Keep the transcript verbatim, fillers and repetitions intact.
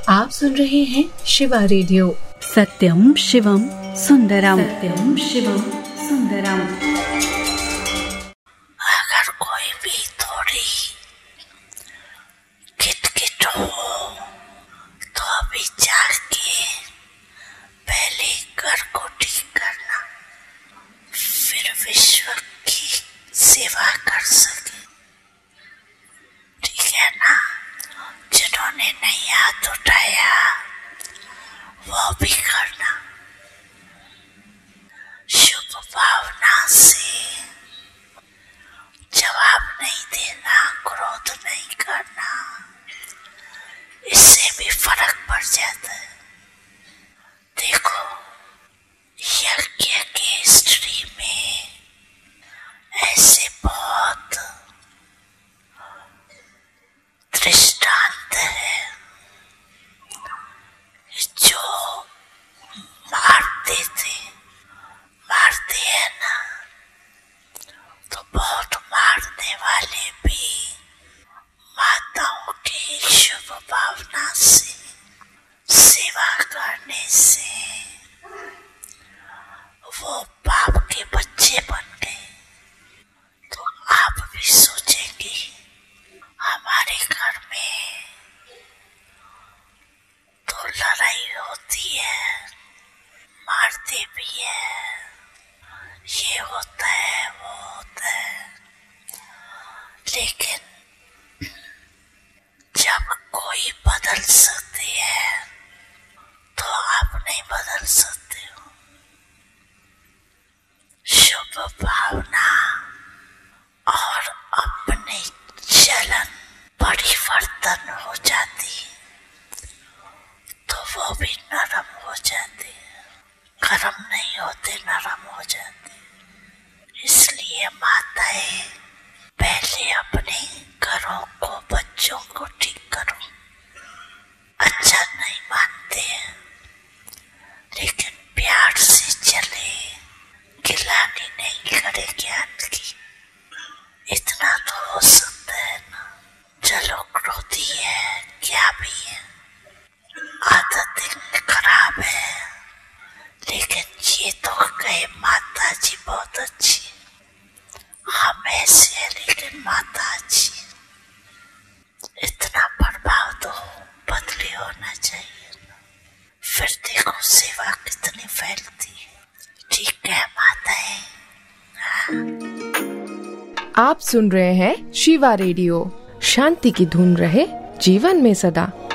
आप सुन रहे हैं शिवा रेडियो। सत्यम शिवम सुंदरम, सत्यम शिवम सुंदरम। अगर कोई भी थोड़ी किटकिट हो तो अभी जाके पहले घर को ठीक करना, फिर विश्व की सेवा कर सके। ठीक है ना? जिन्होंने नहीं हाथ उठाया वो भी करना। शुभ भावना से जवाब नहीं देना, क्रोध नहीं करना, इससे भी फर्क पड़ जाता है। देखो, यज्ञ के हिस्ट्री में ऐसे बहुत दृष्टांत है जो मारते थे, मारते हैं ना, तो बहुत मारने वाले भी माताओं की शुभ भावना से, सेवा करने से वो बाप के बच्चे बन गए। तो आप भी सोचेंगे हमारे घर में तो लड़ाई होती है, मारते भी है, ये होता है वो होता है, लेकिन जब कोई बदल सकती है तो आप नहीं बदल सकते हो। शुभ भावना और अपने चलन परिवर्तन हो जाती तो वो भी नरम हो जाते, गरम नहीं होते, नरम हो जाते। इसलिए माताएं पहले अपने घरों को, बच्चों को ठीक करो। अच्छा नहीं मानते हैं लेकिन प्यार से चले, गिलानी नहीं करे ज्ञान की। इतना तो हो सकता है ना। चलो, क्रोधी है, क्या भी है, आदतें खराब है, लेकिन ये तो कहे माता जी बहुत अच्छी, हम ऐसे है लेकिन माता अच्छी। इतना प्रभाव तो बदले होना चाहिए ना। फिर देखो सेवा कितनी फैलती है। ठीक है माताएं। आप सुन रहे हैं शिवा रेडियो। शांति की धुन रहे जीवन में सदा।